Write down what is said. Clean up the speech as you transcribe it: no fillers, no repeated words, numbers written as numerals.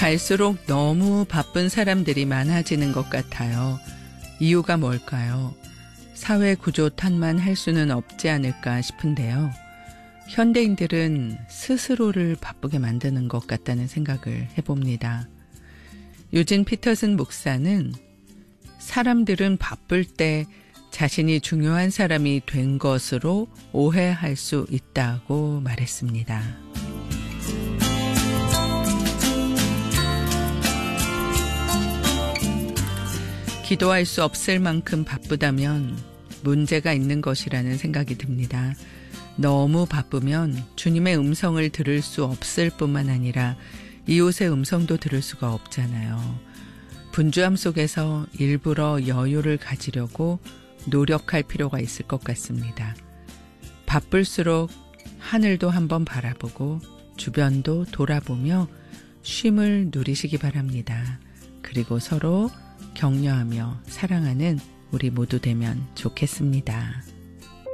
갈수록 너무 바쁜 사람들이 많아지는 것 같아요. 이유가 뭘까요? 사회 구조 탓만 할 수는 없지 않을까 싶은데요. 현대인들은 스스로를 바쁘게 만드는 것 같다는 생각을 해봅니다. 유진 피터슨 목사는 사람들은 바쁠 때 자신이 중요한 사람이 된 것으로 오해할 수 있다고 말했습니다. 기도할 수 없을 만큼 바쁘다면 문제가 있는 것이라는 생각이 듭니다. 너무 바쁘면 주님의 음성을 들을 수 없을 뿐만 아니라 이웃의 음성도 들을 수가 없잖아요. 분주함 속에서 일부러 여유를 가지려고 노력할 필요가 있을 것 같습니다. 바쁠수록 하늘도 한번 바라보고 주변도 돌아보며 쉼을 누리시기 바랍니다. 그리고 서로 격려하며 사랑하는 우리 모두 되면 좋겠습니다.